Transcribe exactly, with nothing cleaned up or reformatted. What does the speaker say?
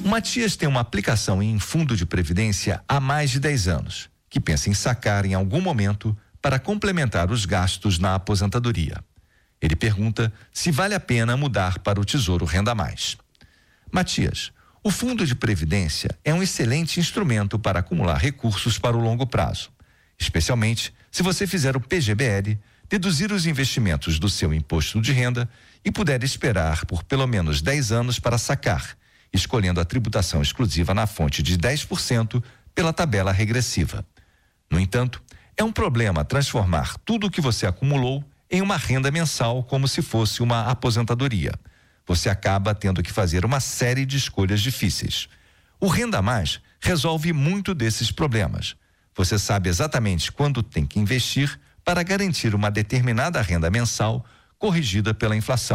O Matias tem uma aplicação em fundo de previdência há mais de dez anos, que pensa em sacar em algum momento para complementar os gastos na aposentadoria. Ele pergunta se vale a pena mudar para o Tesouro Renda Mais. Matias, o fundo de previdência é um excelente instrumento para acumular recursos para o longo prazo, especialmente se você fizer o P G B L, deduzir os investimentos do seu imposto de renda e puder esperar por pelo menos dez anos para sacar, escolhendo a tributação exclusiva na fonte de dez por cento pela tabela regressiva. No entanto, é um problema transformar tudo o que você acumulou em uma renda mensal como se fosse uma aposentadoria. Você acaba tendo que fazer uma série de escolhas difíceis. O Renda Mais resolve muito desses problemas. Você sabe exatamente quando tem que investir para garantir uma determinada renda mensal corrigida pela inflação.